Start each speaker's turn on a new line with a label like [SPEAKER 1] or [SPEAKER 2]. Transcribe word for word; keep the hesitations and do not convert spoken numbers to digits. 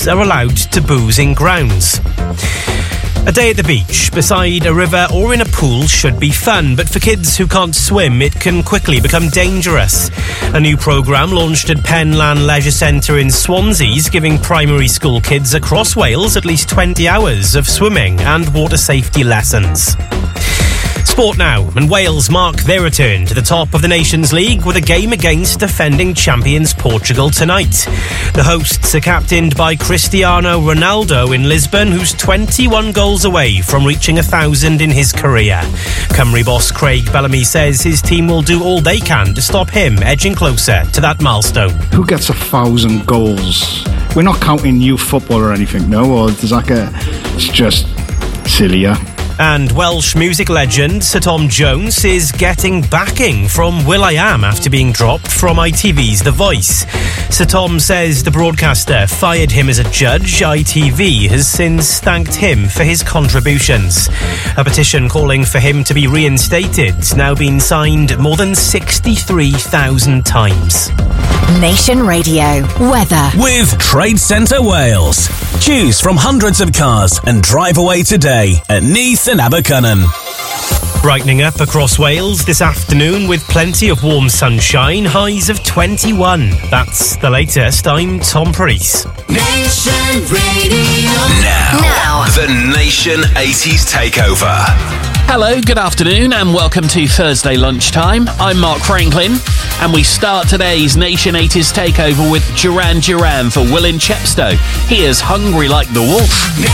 [SPEAKER 1] kids are allowed to booze in grounds. A day at the beach, beside a river or in a pool should be fun, but for kids who can't swim, it can quickly become dangerous. A new programme launched at Penlan Leisure Centre in Swansea is giving primary school kids across Wales at least twenty hours of swimming and water safety lessons. Sport now, and Wales mark their return to the top of the Nations League with a game against defending champions Portugal tonight. The hosts are captained by Cristiano Ronaldo in Lisbon, who's twenty-one goals away from reaching a thousand in his career. Cymru boss Craig Bellamy says his team will do all they can to stop him edging closer to that milestone.
[SPEAKER 2] Who gets a thousand goals? We're not counting youth football or anything, no? Or does that get... It's just silly, yeah?
[SPEAKER 1] And Welsh music legend Sir Tom Jones is getting backing from will.i.am after being dropped from I T V's The Voice. Sir Tom says the broadcaster fired him as a judge. I T V has since thanked him for his contributions. A petition calling for him to be reinstated has now been signed more than sixty-three thousand times.
[SPEAKER 3] Nation Radio weather
[SPEAKER 4] with Trade Centre Wales. Choose from hundreds of cars and drive away today at Neath and Abercynon.
[SPEAKER 1] Brightening up across Wales this afternoon with plenty of warm sunshine, highs of twenty-one. That's the latest. I'm Tom Preece.
[SPEAKER 5] Nation Radio.
[SPEAKER 4] Now,
[SPEAKER 3] Now.
[SPEAKER 4] the Nation eighties Takeover.
[SPEAKER 6] Hello, good afternoon and welcome to Thursday Lunchtime. I'm Mark Franklin and we start today's Nation eighties Takeover with Duran Duran for Will in Chepstow. He is Hungry Like the Wolf.